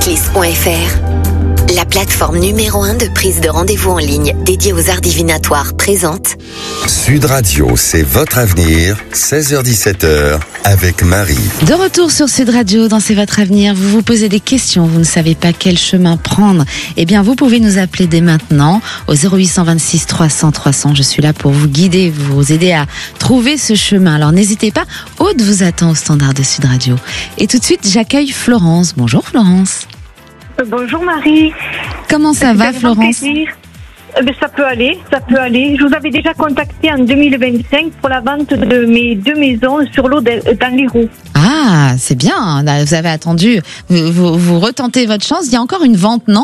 Sudlist.fr, la plateforme numéro 1 de prise de rendez-vous en ligne dédiée aux arts divinatoires, présente Sud Radio, c'est votre avenir, 16h-17h, avec Marie. De retour sur Sud Radio, dans C'est votre avenir, vous vous posez des questions, vous ne savez pas quel chemin prendre. Eh bien, vous pouvez nous appeler dès maintenant au 0826 300 300. Je suis là pour vous guider, vous aider à trouver ce chemin. Alors, n'hésitez pas, Aude vous attend au standard de Sud Radio. Et tout de suite, j'accueille Florence. Bonjour Florence. Bonjour Marie. Comment ça va Florence ? Ça peut aller. Je vous avais déjà contacté en 2025 pour la vente de mes 2 maisons sur l'eau dans l'Hérault. Ah, c'est bien. Vous avez attendu. Vous retentez votre chance. Il y a encore une vente, non ?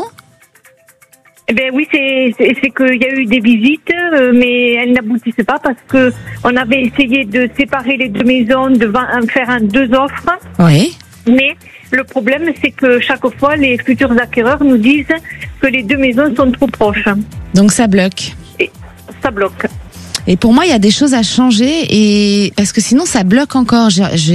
Oui, c'est qu'il y a eu des visites, mais elles n'aboutissaient pas parce que on avait essayé de séparer les 2 maisons, de faire 2 offres. Oui. Mais le problème, c'est que chaque fois, les futurs acquéreurs nous disent que les 2 maisons sont trop proches. Donc ça bloque. Et ça bloque. Et pour moi, il y a des choses à changer, et parce que sinon, ça bloque encore.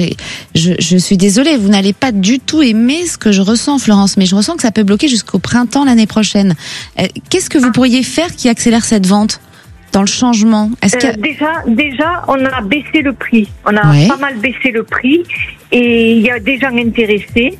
Je suis désolée, vous n'allez pas du tout aimer ce que je ressens, Florence, mais je ressens que ça peut bloquer jusqu'au printemps l'année prochaine. Qu'est-ce que vous pourriez faire qui accélère cette vente ? Dans le changement, déjà, on a baissé le prix. On a pas mal baissé le prix, et il y a des gens intéressés.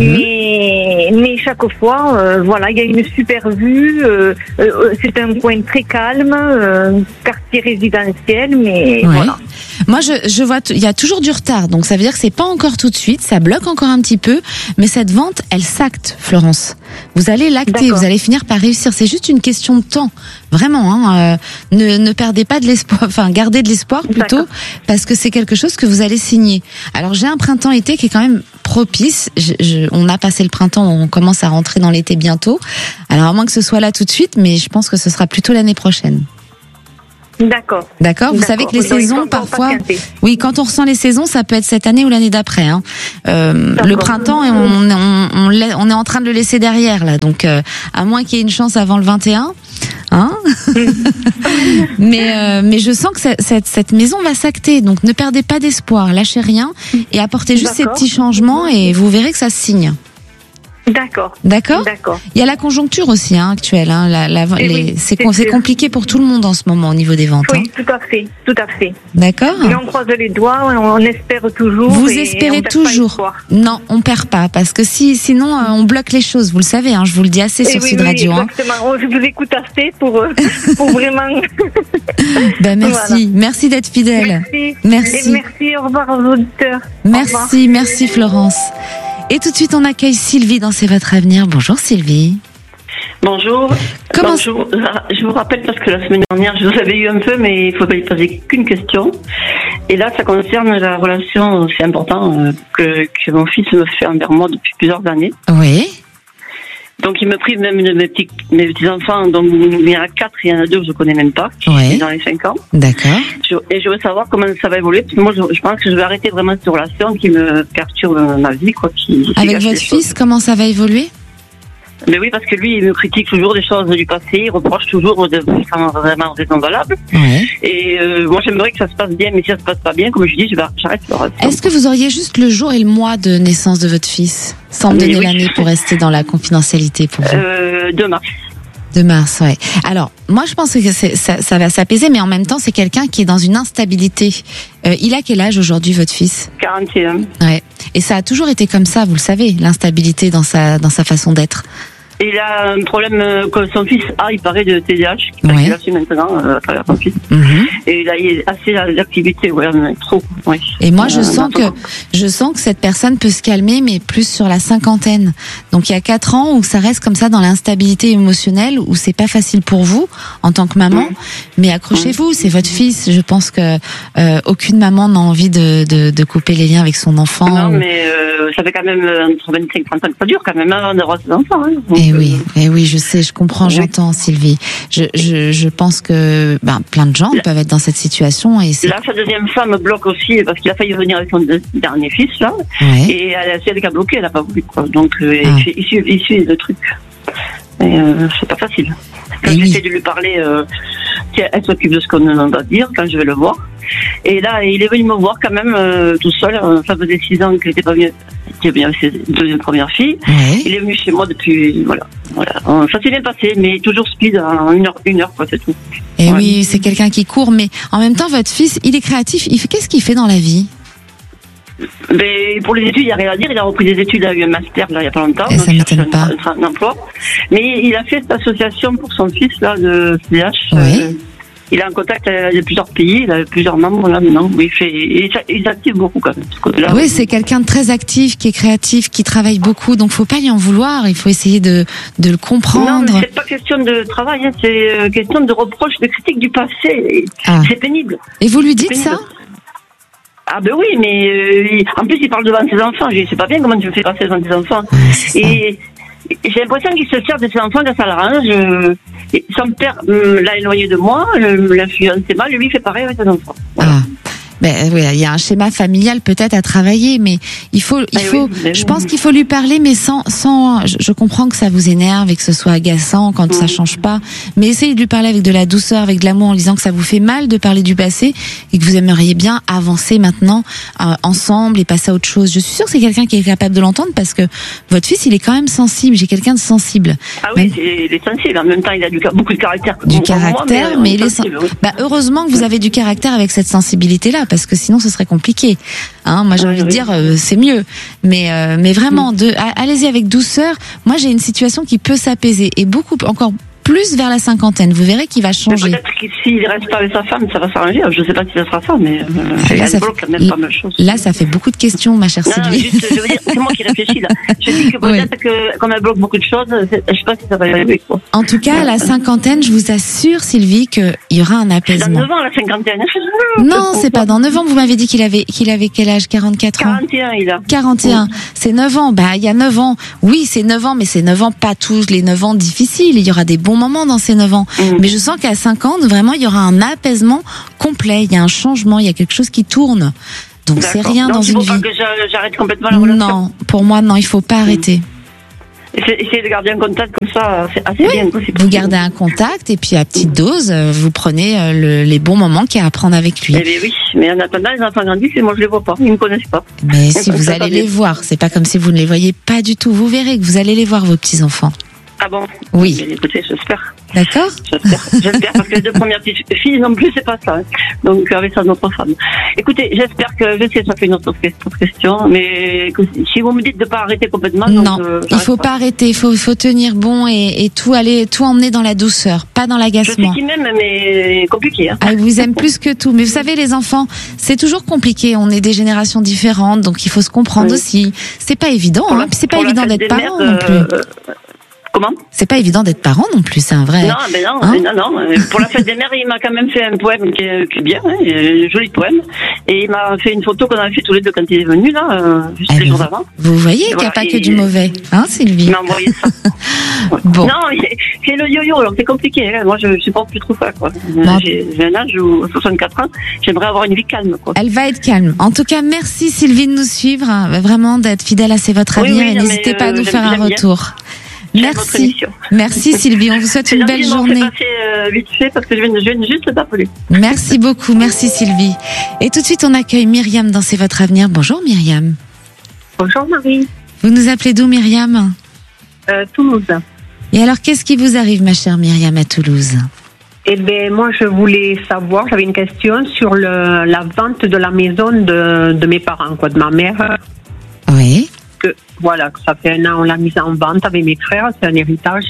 Mais chaque fois, il y a une super vue. C'est un coin très calme, quartier résidentiel, mais voilà. Moi, je vois, il y a toujours du retard, donc ça veut dire que c'est pas encore tout de suite, ça bloque encore un petit peu, mais cette vente, elle s'acte, Florence. Vous allez l'acter, vous allez finir par réussir. C'est juste une question de temps, vraiment. Ne perdez pas de l'espoir, enfin gardez de l'espoir plutôt, parce que c'est quelque chose que vous allez signer. Alors j'ai un printemps-été qui est quand même propice. On a passé le printemps, on commence à rentrer dans l'été bientôt. Alors à moins que ce soit là tout de suite, mais je pense que ce sera plutôt l'année prochaine. D'accord. Vous savez que les saisons, parfois, quand on ressent les saisons, ça peut être cette année ou l'année d'après. Le printemps, on est en train de le laisser derrière là. Donc, à moins qu'il y ait une chance avant le 21. Mais je sens que cette maison va s'acter. Donc, ne perdez pas d'espoir, lâchez rien et apportez juste ces petits changements et vous verrez que ça se signe. D'accord. Il y a la conjoncture aussi actuelle. C'est compliqué pour tout le monde en ce moment au niveau des ventes. Oui, tout à fait. D'accord. Mais on croise les doigts, on espère toujours. Vous espérez toujours. Non, on perd pas, parce que sinon on bloque les choses. Vous le savez, je vous le dis assez sur Sud Radio. Exactement. Je vous écoute assez pour vraiment. Merci d'être fidèle. Merci. Et merci. Au revoir aux auditeurs. Merci Florence. Et tout de suite, on accueille Sylvie dans C'est votre avenir. Bonjour Sylvie. Bonjour. Bonjour. Je vous rappelle parce que la semaine dernière, je vous avais eu un peu, mais il ne faut pas y poser qu'une question. Et là, ça concerne la relation, c'est important, que mon fils me fait envers moi depuis plusieurs années. Oui. Donc, il me prive même de mes petits-enfants. Donc, il y en a 4, il y en a 2 que je ne connais même pas, qui sont dans les 5 ans. D'accord. Et je veux savoir comment ça va évoluer, parce que moi, je pense que je vais arrêter vraiment cette relation qui me perturbe ma vie, Avec votre fils, comment ça va évoluer ? Mais oui, parce que lui, il me critique toujours des choses du passé, il reproche toujours de faire vraiment raison valable. Ouais. Et moi, j'aimerais que ça se passe bien, mais si ça se passe pas bien, comme je dis, j'arrête la relation. Est-ce que vous auriez juste le jour et le mois de naissance de votre fils, sans me donner l'année pour rester dans la confidentialité pour vous ? 2 mars. 2 mars, ouais. Alors, moi, je pense que ça va s'apaiser, mais en même temps, c'est quelqu'un qui est dans une instabilité. Il a quel âge aujourd'hui, votre fils ? 41. Ouais. Et ça a toujours été comme ça, vous le savez, l'instabilité dans sa façon d'être. Il a un problème que son fils a, il paraît, de TDAH, qu'il a su maintenant à travers son fils. Et il a assez d'activité, trop. Ouais. Et moi, je sens que cette personne peut se calmer, mais plus sur la cinquantaine. Donc, il y a 4 ans où ça reste comme ça dans l'instabilité émotionnelle, où c'est pas facile pour vous, en tant que maman. Mais accrochez-vous, c'est votre fils. Je pense que aucune maman n'a envie de couper les liens avec son enfant. Non, mais ça fait quand même entre 25 et 30 ans que ça dure quand même, d'avoir ses enfants. Et oui, je sais, je comprends, j'entends, Sylvie. Je pense que plein de gens peuvent être dans cette situation. Et là, sa deuxième femme bloque aussi, parce qu'il a failli venir avec son dernier fils, là. Ouais. Et elle a essayé de bloquer, elle n'a pas voulu, Donc, il suit le truc. Et c'est pas facile. Quand j'essaie de lui parler, elle s'occupe de ce qu'on va dire quand je vais le voir. Et là, il est venu me voir quand même tout seul. Ça faisait 6 ans qu'il n'était pas venu c'était bien avec ses 2 premières filles. Ouais. Il est venu chez moi depuis, voilà. Ça s'est bien passé, mais toujours speed, en une heure, quoi, c'est tout. Et oui, c'est quelqu'un qui court, mais en même temps, votre fils, il est créatif. Qu'est-ce qu'il fait dans la vie? Mais pour les études, il n'y a rien à dire. Il a repris des études, il a eu un master là, il n'y a pas longtemps. Et ça ne m'étonne pas. Un emploi. Mais il a fait cette association pour son fils là, de CDH. Oui. Il est en contact avec plusieurs pays, il a plusieurs membres là maintenant. Il s'active beaucoup quand même. Là, oui, c'est quelqu'un de très actif, qui est créatif, qui travaille beaucoup. Donc, faut pas lui en vouloir. Il faut essayer de le comprendre. Non, mais c'est pas question de travail, hein, c'est question de reproches, de critiques du passé. C'est pénible. Et vous lui dites ça? Ah ben oui, mais en plus il parle devant ses enfants. Je sais pas bien comment tu me fais passer devant tes enfants. Et j'ai l'impression qu'il se sert de ses enfants, de ça l'arrange. Son père l'a éloigné de moi, l'influençait mal, lui il fait pareil avec ses enfants. Voilà. Ben oui, il y a un schéma familial peut-être à travailler, mais il faut. Je pense qu'il faut lui parler, mais sans. Je comprends que ça vous énerve et que ce soit agaçant quand ça change pas, mais essayez de lui parler avec de la douceur, avec de l'amour, en lui disant que ça vous fait mal de parler du passé et que vous aimeriez bien avancer maintenant ensemble et passer à autre chose. Je suis sûre que c'est quelqu'un qui est capable de l'entendre parce que votre fils, il est quand même sensible. J'ai quelqu'un de sensible. Ah oui, il est sensible. En même temps, il a beaucoup de caractère. Mais il est sensible. Bah, heureusement que vous avez du caractère avec cette sensibilité-là. Parce que sinon ce serait compliqué. Moi j'ai envie de dire c'est mieux. Mais vraiment allez-y avec douceur. Moi j'ai une situation qui peut s'apaiser et encore plus vers la cinquantaine. Vous verrez qu'il va changer. Peut-être que s'il reste pas avec sa femme, ça va s'arranger. Je ne sais pas si ça sera ça, mais là, bloque même pas mal de choses. Là, ça fait beaucoup de questions, ma chère Sylvie. Juste, je veux dire, c'est moi qui réfléchis là. Je dis que peut-être que comme elle bloque beaucoup de choses, je ne sais pas si ça va y arriver. Quoi. En tout cas, à la cinquantaine, je vous assure, Sylvie, qu'il y aura un apaisement. Dans 9 ans, la cinquantaine. Non, c'est pas dans 9 ans. Vous m'avez dit qu'il avait quel âge? 44 ans. 41, il a. 41. C'est 9 ans. Bah, il y a 9 ans. Oui, c'est 9 ans, mais c'est 9 ans, pas tous les 9 ans difficiles. Il y aura des bons moments dans ces 9 ans. Mais je sens qu'à 50, vraiment, il y aura un apaisement complet. Il y a un changement, il y a quelque chose qui tourne. Donc c'est rien dans une vie. Il faut pas que j'arrête complètement la relation. Non, pour moi, non, il faut pas arrêter. Essayez de garder un contact comme ça, c'est assez bien. Vous gardez un contact et puis à petite dose, vous prenez les bons moments qu'il y a à prendre avec lui. Eh bien oui, mais en attendant, les enfants grandissent et moi je les vois pas, ils me connaissent pas. Mais si vous allez les voir, c'est pas comme si vous ne les voyez pas du tout. Vous verrez que vous allez les voir, vos petits-enfants. Ah bon? Oui. Mais écoutez, j'espère. D'accord? J'espère, parce que les 2 premières petites filles non plus, c'est pas ça. Hein. Donc, avec sa notre femme. Écoutez, j'espère que, je sais, ça fait une autre question, mais si vous me dites de pas arrêter complètement. Non, il faut pas arrêter, il faut tenir bon et tout emmener dans la douceur, pas dans l'agacement. Je sais qu'il m'aime, mais compliqué, hein. Ah, il vous aime plus que tout. Mais vous savez, les enfants, c'est toujours compliqué. On est des générations différentes, donc il faut se comprendre aussi. C'est pas évident, hein. C'est pas évident d'être parent non plus. Comment? C'est pas évident d'être parent non plus, c'est un vrai. Non, mais non, hein? non. Pour la fête des mères, il m'a quand même fait un poème qui est bien, hein, un joli poème. Et il m'a fait une photo qu'on avait fait tous les deux quand il est venu, là, juste les jours d'avant. Vous voyez qu'il n'y a pas que du mauvais, hein, Sylvie? Il m'a envoyé ça. Bon. Non, c'est le yo-yo, alors c'est compliqué, hein. Moi, je supporte plus trop ça, quoi. J'ai un âge où, 64 ans, j'aimerais avoir une vie calme, quoi. Elle va être calme. En tout cas, merci Sylvie de nous suivre, hein, vraiment d'être fidèle à C'est votre avenir et n'hésitez pas à nous faire un retour. Merci Sylvie, on vous souhaite une belle journée. Vite fait parce que je viens juste d'appeler. Merci beaucoup, merci Sylvie. Et tout de suite on accueille Myriam dans C'est votre avenir. Bonjour Myriam. Bonjour Marie. Vous nous appelez d'où Myriam? Toulouse. Et alors qu'est-ce qui vous arrive ma chère Myriam à Toulouse? Eh bien moi je voulais savoir, j'avais une question sur la vente de la maison de mes parents, quoi, de ma mère. Oui. Voilà, ça fait 1 an, on l'a mise en vente avec mes frères, c'est un héritage.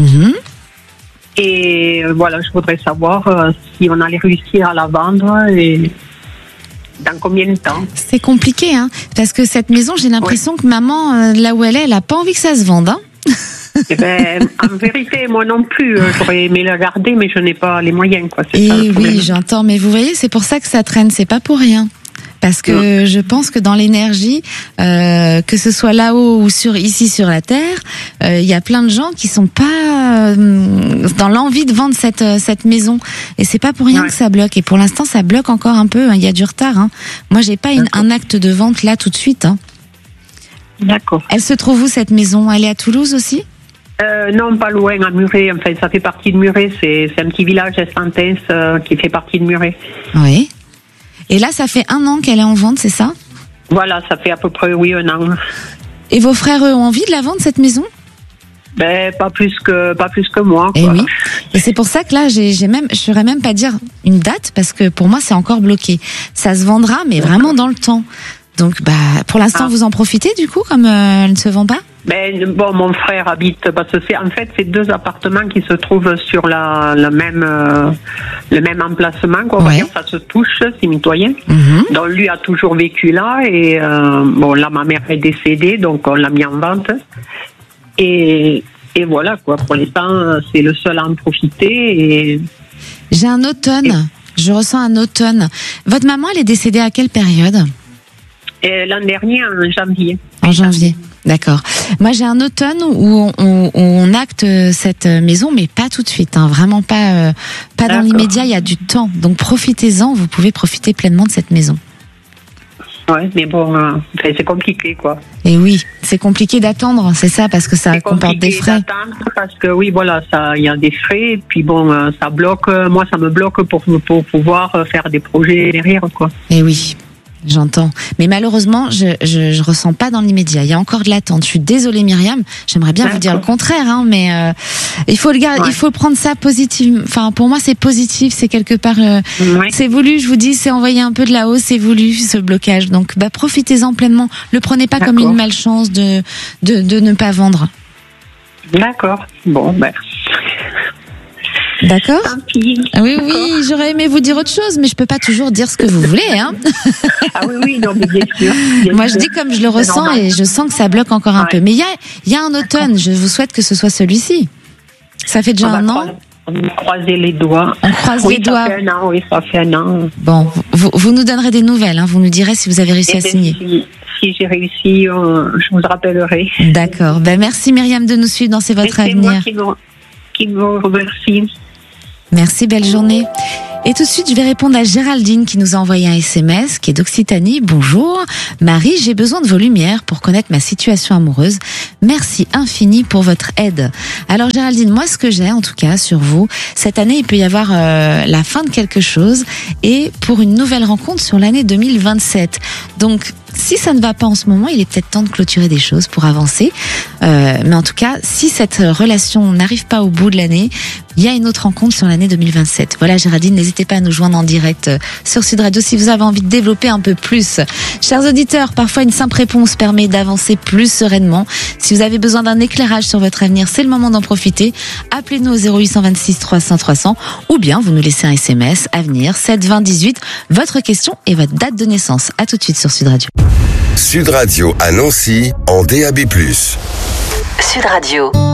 Et voilà, je voudrais savoir si on allait réussir à la vendre et dans combien de temps. C'est compliqué, hein, parce que cette maison, j'ai l'impression que maman, là où elle a pas envie que ça se vende, hein. Eh ben, en vérité, moi non plus, j'aurais aimé la garder, mais je n'ai pas les moyens, quoi. Et oui, j'entends, mais vous voyez, c'est pour ça que ça traîne, c'est pas pour rien. Parce que je pense que dans l'énergie, que ce soit là-haut ou ici sur la Terre, il y a plein de gens qui sont pas dans l'envie de vendre cette maison. Et c'est pas pour rien que ça bloque. Et pour l'instant, ça bloque encore un peu. Il y a du retard. Hein. Moi, j'ai pas un acte de vente là tout de suite. Hein. D'accord. Elle se trouve où cette maison? Elle est à Toulouse aussi? Non, pas loin, à Muret. Enfin, ça fait partie de Muret. C'est un petit village Estantens qui fait partie de Muret. Oui. Et là, ça fait 1 an qu'elle est en vente, c'est ça? Voilà, ça fait à peu près, 1 an. Et vos frères, eux, ont envie de la vendre, cette maison ? Ben, pas plus que moi, quoi. Et oui. Et c'est pour ça que là, je saurais même pas dire une date, parce que pour moi, c'est encore bloqué. Ça se vendra, mais vraiment dans le temps. Donc, pour l'instant, vous en profitez, du coup, comme elle ne se vend pas ? Ben, bon, mon frère habite, parce que c'est 2 appartements qui se trouvent sur le même emplacement, quoi. On va dire, ça se touche, c'est mitoyen. Donc, lui a toujours vécu là, et là, ma mère est décédée, donc on l'a mis en vente. Et voilà, quoi. Pour l'instant, c'est le seul à en profiter. Et... J'ai un automne. Je ressens un automne. Votre maman, elle est décédée à quelle période ? L'an dernier, en janvier. En janvier, d'accord. Moi, j'ai un automne où on acte cette maison, mais pas tout de suite. Hein, vraiment pas dans l'immédiat, il y a du temps. Donc, profitez-en, vous pouvez profiter pleinement de cette maison. Ouais, mais bon, c'est compliqué, quoi. Et oui, c'est compliqué d'attendre, c'est ça, parce que ça comporte des frais. Parce que oui, voilà, il y a des frais, et puis bon, ça bloque. Moi, ça me bloque pour pouvoir faire des projets derrière, quoi. Et oui. J'entends. Mais malheureusement, je ressens pas dans l'immédiat. Il y a encore de l'attente. Je suis désolée, Myriam. J'aimerais bien vous dire le contraire, hein, mais il faut le garder, il faut prendre ça positif. Enfin, pour moi, c'est positif. C'est quelque part, c'est voulu. Je vous dis, c'est envoyer un peu de là-haut. C'est voulu, ce blocage. Donc, profitez-en pleinement. Le prenez pas comme une malchance de ne pas vendre. D'accord. Bon, D'accord. Oui, j'aurais aimé vous dire autre chose, mais je peux pas toujours dire ce que vous voulez, hein. Ah oui, non, mais bien sûr. Moi, je dis comme je le ressens et je sens que ça bloque encore un peu. Mais il y a un automne. Je vous souhaite que ce soit celui-ci. Ça fait déjà un an. On croise les doigts. On croise les doigts. Ça fait un an. Bon, vous nous donnerez des nouvelles, hein. Vous nous direz si vous avez réussi à signer. Si j'ai réussi, je vous rappellerai. D'accord. Merci Myriam de nous suivre dans C'est votre avenir. C'est moi qui vous remercie. Merci, belle journée. Et tout de suite, je vais répondre à Géraldine qui nous a envoyé un SMS, qui est d'Occitanie. Bonjour. Marie, j'ai besoin de vos lumières pour connaître ma situation amoureuse. Merci infini pour votre aide. Alors Géraldine, moi ce que j'ai en tout cas sur vous, cette année il peut y avoir la fin de quelque chose et pour une nouvelle rencontre sur l'année 2027. Donc si ça ne va pas en ce moment, il est peut-être temps de clôturer des choses pour avancer. Mais en tout cas, si cette relation n'arrive pas au bout de l'année, il y a une autre rencontre sur l'année 2027. Voilà Géraldine, n'hésitez pas à nous joindre en direct sur Sud Radio si vous avez envie de développer un peu plus. Chers auditeurs, parfois une simple réponse permet d'avancer plus sereinement. Si vous avez besoin d'un éclairage sur votre avenir, c'est le moment d'en profiter. Appelez-nous au 0826 300 300 ou bien vous nous laissez un SMS avenir 7 20 18, votre question et votre date de naissance. À tout de suite sur Sud Radio. Sud Radio à Nancy en DAB+. Sud Radio.